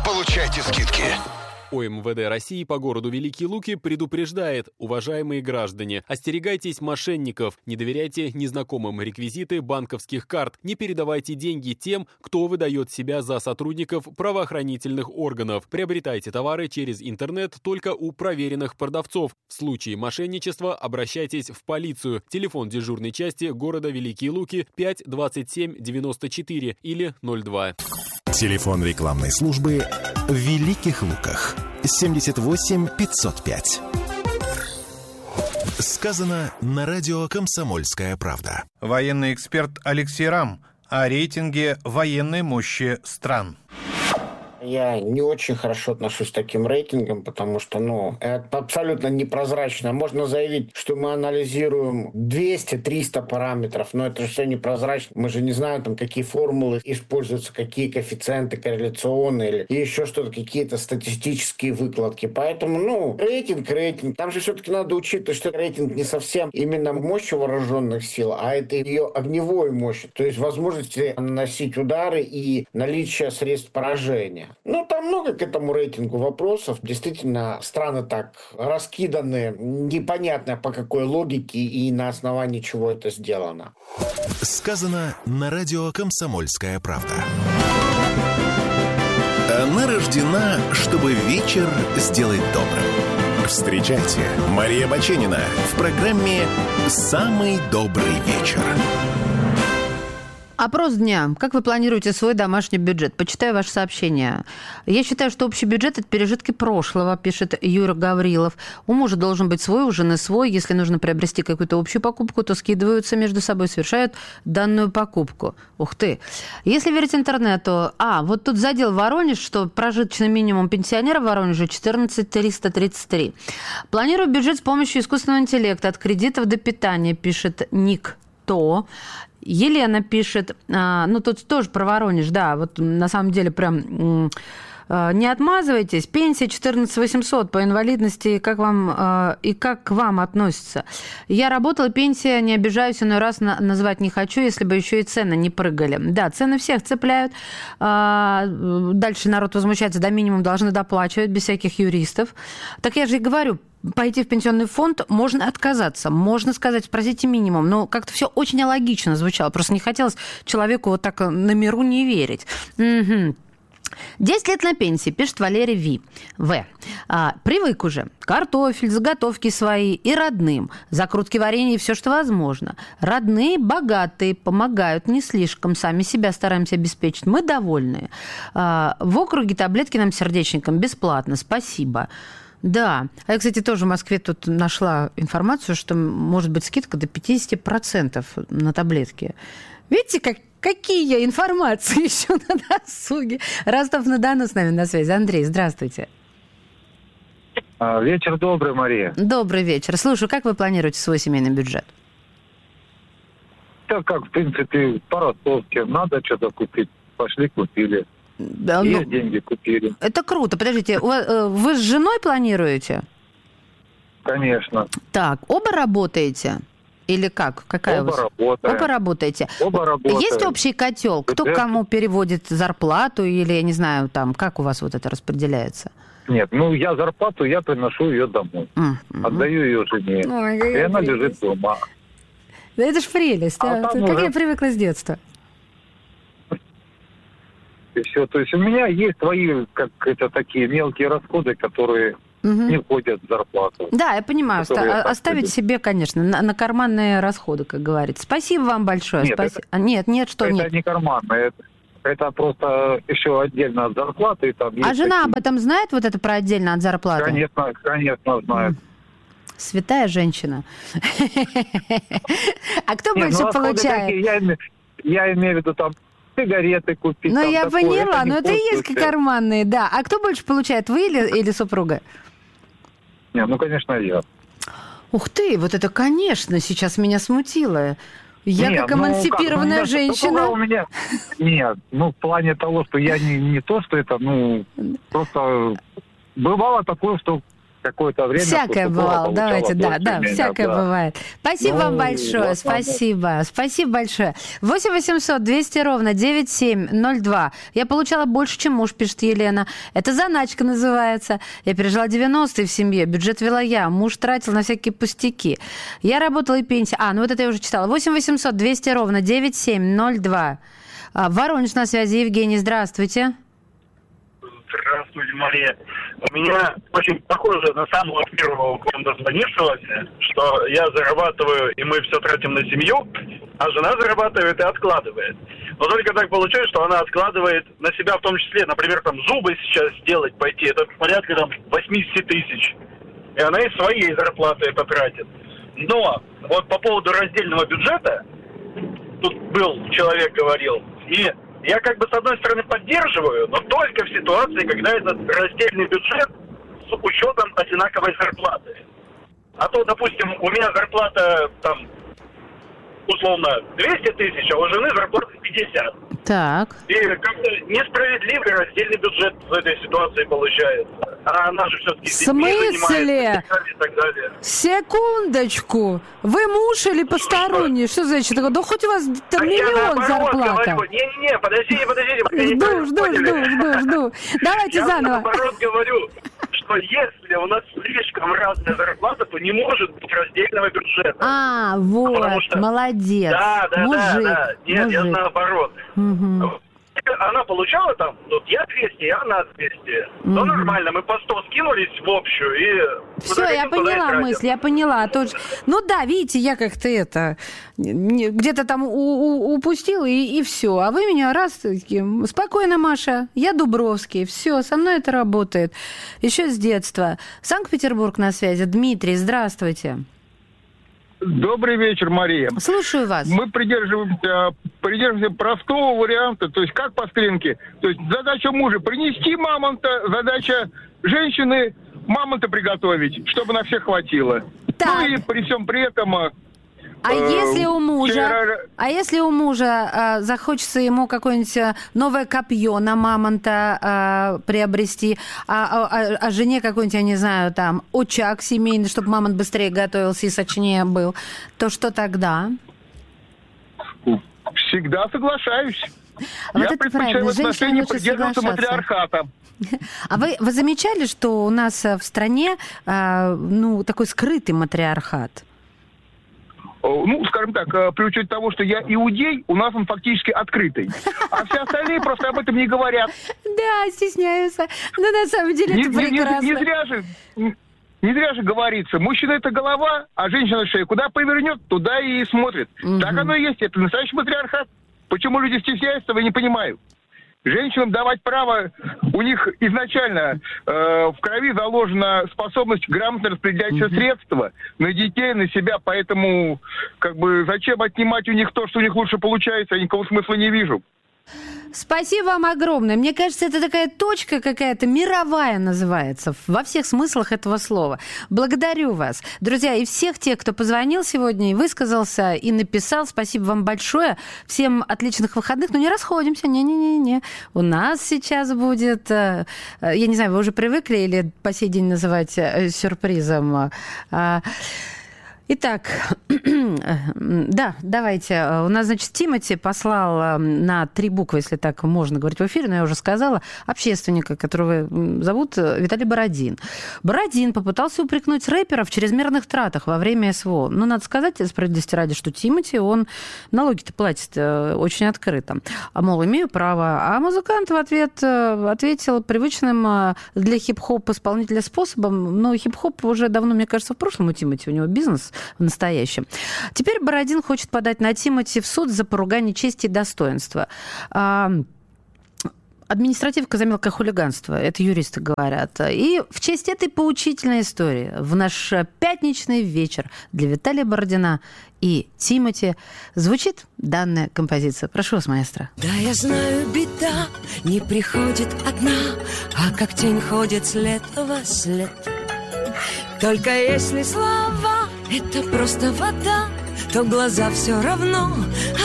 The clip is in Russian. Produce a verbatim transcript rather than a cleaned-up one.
получайте скидки. ОМВД России по городу Великие Луки предупреждает: уважаемые граждане, остерегайтесь мошенников, не доверяйте незнакомым реквизиты банковских карт, не передавайте деньги тем, кто выдает себя за сотрудников правоохранительных органов. Приобретайте товары через интернет только у проверенных продавцов. В случае мошенничества обращайтесь в полицию. Телефон дежурной части города Великие Луки пять двадцать семь девяносто четыре или ноль два. Телефон рекламной службы в Великих Луках семьдесят восемь пятьсот пять. Сказано на радио «Комсомольская правда». Военный эксперт Алексей Рам о рейтинге военной мощи стран. Я не очень хорошо отношусь к таким рейтингам, потому что, ну, это абсолютно непрозрачно. Можно заявить, что мы анализируем двести-триста параметров, но это же все непрозрачно. Мы же не знаем, там, какие формулы используются, какие коэффициенты корреляционные или еще что-то, какие-то статистические выкладки. Поэтому, ну, рейтинг, рейтинг. Там же все-таки надо учитывать, что рейтинг не совсем именно мощь вооруженных сил, а это ее огневой мощь. То есть возможности наносить удары и наличие средств поражения. Ну, там много к этому рейтингу вопросов. Действительно, страны так раскиданы, непонятно по какой логике и на основании чего это сделано. Сказано на радио «Комсомольская правда». Она рождена, чтобы вечер сделать добрым. Встречайте, Мария Баченина в программе «Самый добрый вечер». Опрос дня. Как вы планируете свой домашний бюджет? Почитаю ваше сообщение. Я считаю, что общий бюджет – это пережитки прошлого, пишет Юра Гаврилов. У мужа должен быть свой, у жены свой. Если нужно приобрести какую-то общую покупку, то скидываются между собой, совершают данную покупку. Ух ты. Если верить интернету... А, вот тут задел Воронеж, что прожиточный минимум пенсионера в Воронеже четырнадцать тысяч триста тридцать три. Планирую бюджет с помощью искусственного интеллекта от кредитов до питания, пишет Ник То. Елена пишет, ну, тут тоже про Воронеж, да, вот на самом деле прям не отмазывайтесь, пенсия четырнадцать тысяч восемьсот по инвалидности, как вам, и как к вам относится? Я работала, пенсия, не обижаюсь, иной раз называть не хочу, если бы еще и цены не прыгали. Да, цены всех цепляют, дальше народ возмущается, до минимум должны доплачивать, без всяких юристов. Так я же и говорю, пойти в пенсионный фонд можно отказаться, можно сказать, спросите минимум, но как-то все очень алогично звучало, просто не хотелось человеку вот так на миру не верить. Угу. десять лет на пенсии, пишет Валерий Ви. В. А, привык уже. Картофель, заготовки свои и родным. Закрутки варенья и все, что возможно. Родные, богатые, помогают не слишком. Сами себя стараемся обеспечить. Мы довольны. А, в округе таблетки нам сердечникам бесплатно. Спасибо. Да. А я, кстати, тоже в Москве тут нашла информацию, что может быть скидка до пятьдесят процентов на таблетки. Видите, как какие информации еще на досуге? Ростов-на-Дону с нами на связи. Андрей, здравствуйте. Вечер добрый, Мария. Добрый вечер. Слушаю, как вы планируете свой семейный бюджет? Так как, в принципе, по-ростовски. Надо что-то купить. Пошли, купили. Да, Есть ну, деньги, купили. Это круто. Подождите, вы с женой планируете? Конечно. Так, оба работаете? Или как? Какая Оба у вас? работаем. Оба работаете. Оба работаем. Есть общий котел? Кто Это... кому переводит зарплату? Или, я не знаю, там, как у вас вот это распределяется? Нет, ну я зарплату, я приношу ее домой. Mm-hmm. Отдаю ее жене. Ой, и она прелесть. лежит дома. Да это ж прелесть. А А там как уже... я привыкла с детства. И все. То есть у меня есть свои, как это, такие мелкие расходы, которые угу. не входят в зарплату. Да, я понимаю. Оста- оставить ходят. себе, конечно, на, на карманные расходы, как говорится. Спасибо вам большое. Нет, Спаси... это, нет, нет, что это нет. Это не карманное. Это, это просто еще отдельно от зарплаты. Там А жена такие... об этом знает, вот это про отдельно от зарплаты? Конечно, конечно знает. Святая женщина. А кто больше получает? Я имею в виду там сигареты купить. Ну, там я такое, поняла, но это и есть пользуется. карманные, да. А кто больше получает, вы или, или супруга? Не, ну, конечно, я. Ух ты, вот это, конечно, сейчас меня смутило. Я Нет, как эмансипированная ну, как, женщина. У меня... Нет, ну, в плане того, что я не, не то, что это, ну, просто бывало такое, что какое-то время... Всякое бывало, давайте, да, да, всякое да. бывает. Спасибо ну, вам большое, вот, спасибо, спасибо большое. восемь восемьсот двести ровно девяносто семь ноль два. Я получала больше, чем муж, пишет Елена. Это заначка называется. Я пережила девяностые в семье, бюджет вела я, муж тратил на всякие пустяки. Я работала и пенсия. А, ну вот это я уже читала. восемь восемьсот двести ровно девяносто семь ноль два. Воронеж на связи. Евгений, здравствуйте. Здравствуйте, Мария. У меня очень похоже на самого первого к вам дозвонившегося, что я зарабатываю, и мы все тратим на семью, а жена зарабатывает и откладывает. Но только так получается, что она откладывает на себя в том числе, например, там зубы сейчас сделать, пойти, это порядка там восемьдесят тысяч. И она из своей зарплаты это тратит. Но вот по поводу раздельного бюджета, тут был человек говорил, и я как бы с одной стороны поддерживаю, но только в ситуации, когда этот раздельный бюджет с учетом одинаковой зарплаты. А то, допустим, у меня зарплата там условно двести тысяч, а у жены зарплата пятьдесят. Так. И как-то несправедливый раздельный бюджет в этой ситуации получается. А она же все-таки... В смысле? И так далее. Секундочку. Вы муж или посторонний? Что, что значит? Да хоть у вас там а миллион зарплата. Не-не-не, подождите, подождите. Жду, жду, жду, жду, жду. Давайте я заново. Я наоборот говорю, что если у нас слишком разная зарплата, то не может быть раздельного бюджета. А, вот, что... молодец. Да, да, мужик, да, да. Нет, мужик. я наоборот. Угу. Она получала там, вот я двести, и она двести. Угу. Ну, нормально, мы по сто скинулись в общую, и... Все, я поняла мысль, я поняла. Тут... Ну да, видите, я как-то это... Где-то там у- у- упустила, и, и все. А вы меня раз таким... Спокойно, Маша, я Дубровский, все, со мной это работает. Еще с детства. Санкт-Петербург на связи. Дмитрий, здравствуйте. Добрый вечер, Мария. Слушаю вас. Мы придерживаемся, придерживаемся простого варианта, то есть как по стринке. То есть задача мужа принести мамонта, задача женщины мамонта приготовить, чтобы на всех хватило. Так. Ну и при всем при этом... А э, если у мужа, вчера... а если у мужа э, захочется ему какое-нибудь новое копье на мамонта э, приобрести, а, а, а жене какой-нибудь, я не знаю, там, очаг семейный, чтобы мамонт быстрее готовился и сочнее был, то что тогда? Всегда соглашаюсь. Вот я предпочитаю в отношении придерживаться матриархата. А вы, вы замечали, что у нас в стране э, ну, такой скрытый матриархат? Ну, скажем так, при учете того, что я иудей, у нас он фактически открытый. А все остальные просто об этом не говорят. Да, стесняются. Но на самом деле не, это прекрасно. Не, не, не, зря же, не зря же говорится, мужчина это голова, а женщина шея. Куда повернет, туда и смотрит. Угу. Так оно и есть, это настоящий матриархат. Почему люди стесняются, я не понимаю. Женщинам давать право, у них изначально э, в крови заложена способность грамотно распределять все средства на детей, на себя, поэтому как бы зачем отнимать у них то, что у них лучше получается, я никакого смысла не вижу. Спасибо вам огромное. Мне кажется, это такая точка какая-то мировая называется, во всех смыслах этого слова. Благодарю вас. Друзья, и всех тех, кто позвонил сегодня и высказался, и написал, спасибо вам большое. Всем отличных выходных. Но не расходимся, не-не-не-не. У нас сейчас будет, я не знаю, вы уже привыкли или по сей день называть сюрпризом? Итак, да, давайте. У нас, значит, Тимати послал на три буквы, если так можно говорить в эфире, но я уже сказала, общественника, которого зовут Виталий Бородин. Бородин попытался упрекнуть рэпера в чрезмерных тратах во время СВО. Ну, надо сказать, справедливости ради, что Тимати, он налоги-то платит очень открыто. А, мол, имею право. А музыкант в ответ ответил привычным для хип-хоп исполнителя способом. Но хип-хоп уже давно, мне кажется, в прошлом у Тимати, у него бизнес в настоящем. Теперь Бородин хочет подать на Тимати в суд за поругание чести и достоинства. Административка за мелкое хулиганство, это юристы говорят. И в честь этой поучительной истории в наш пятничный вечер для Виталия Бородина и Тимати звучит данная композиция. Прошу вас, маэстро. Да, я знаю, беда не приходит одна, а как тень ходит след во след. Только если слова — это просто вода, то глаза все равно